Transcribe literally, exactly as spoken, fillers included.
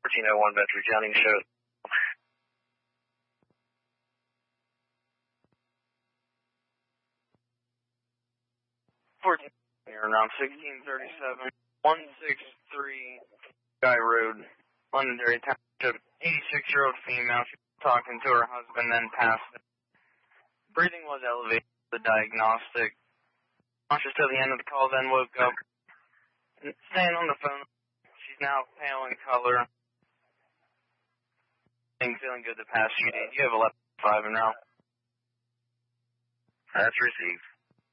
fourteen oh one Bedford County show. fourteen around sixteen thirty-seven, one sixty-three Guy Road, Londonderry Township. eighty-six-year-old female. She was talking to her husband, then passed. Breathing was elevated. The diagnostic. Conscious till the end of the call, then woke up. And staying on the phone. She's now pale in color. And feeling good the past few days. You have eleven five and now. That's received.